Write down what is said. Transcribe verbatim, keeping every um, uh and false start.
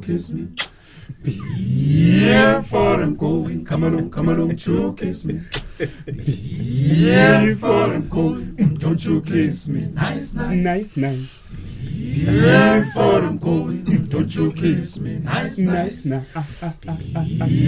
kiss me. Before I'm going, come along, come along to kiss me. Before I'm going, don't you kiss me. Nice, nice. Nice, nice. Before I'm going, don't you kiss me. Nice, nice. Nice, nice.